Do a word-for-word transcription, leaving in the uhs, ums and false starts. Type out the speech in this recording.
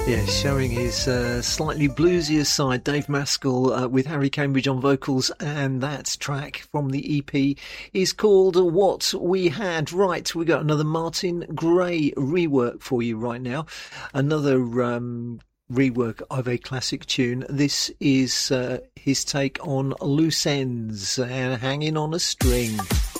Yeah, showing his uh, slightly bluesier side, Dave Maskell uh, with Harry Cambridge on vocals, and that track from the E P is called What We Had. Right, we got another Martin Gray rework for you right now. Another um, rework of a classic tune. This is uh, his take on Loose Ends and Hanging on a String.